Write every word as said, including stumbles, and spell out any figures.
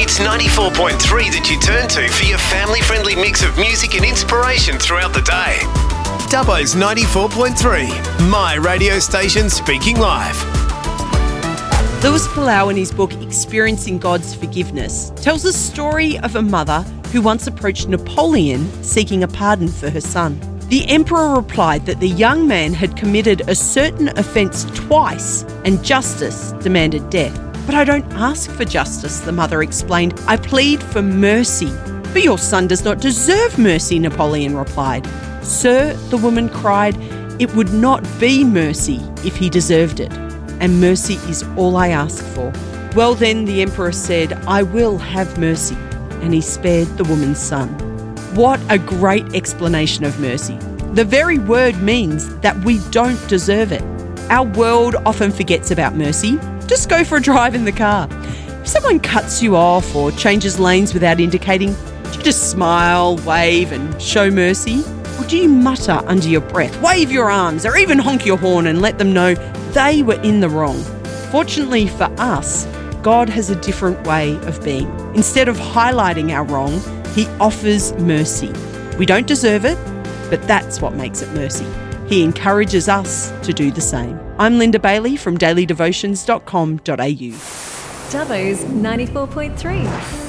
It's ninety-four point three that you turn to for your family-friendly mix of music and inspiration throughout the day. Dubbo's ninety-four point three, my radio station speaking live. Lewis Palau, in his book Experiencing God's Forgiveness, tells a story of a mother who once approached Napoleon seeking a pardon for her son. The emperor replied that the young man had committed a certain offence twice and justice demanded death. But I don't ask for justice, the mother explained. I plead for mercy. But your son does not deserve mercy, Napoleon replied. Sir, the woman cried, it would not be mercy if he deserved it. And mercy is all I ask for. Well then, the emperor said, I will have mercy. And he spared the woman's son. What a great explanation of mercy. The very word means that we don't deserve it. Our world often forgets about mercy. Just go for a drive in the car. If someone cuts you off or changes lanes without indicating, do you just smile, wave and show mercy? Or do you mutter under your breath, wave your arms or even honk your horn and let them know they were in the wrong? Fortunately for us, God has a different way of being. Instead of highlighting our wrong, He offers mercy. We don't deserve it, but that's what makes it mercy. He encourages us to do the same. I'm Linda Bailey from daily devotions dot com dot a u. Dubbo's ninety-four point three.